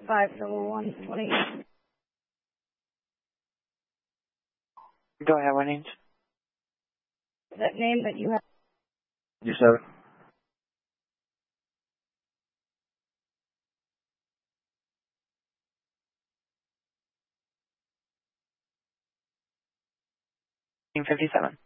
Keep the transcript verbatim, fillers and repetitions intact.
five double one twenty. Go ahead, what names? That name that you have. Yes, sir. fifty-seven.